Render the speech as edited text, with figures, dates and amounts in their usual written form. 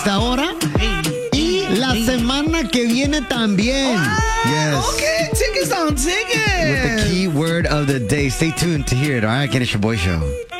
ahora y la semana que viene también. Yes. Okay, take us down, take it. With the key word of the day. Stay tuned to hear it, all right? Again, it's your boy show.